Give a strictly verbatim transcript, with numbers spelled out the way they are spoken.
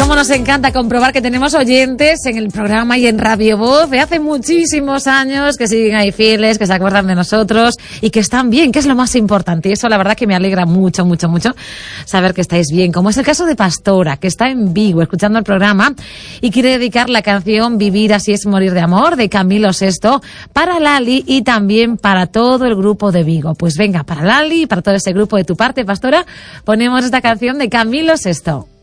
Cómo nos encanta comprobar que tenemos oyentes en el programa y en Radio Voz de hace muchísimos años que siguen ahí fieles, que se acuerdan de nosotros y que están bien, que es lo más importante. Y eso la verdad que me alegra mucho, mucho, mucho saber que estáis bien. Como es el caso de Pastora, que está en Vigo escuchando el programa y quiere dedicar la canción Vivir así es morir de amor de Camilo Sesto para Lali y también para todo el grupo de Vigo. Pues venga, para Lali y para todo ese grupo de tu parte, Pastora, ponemos esta canción de Camilo Sesto.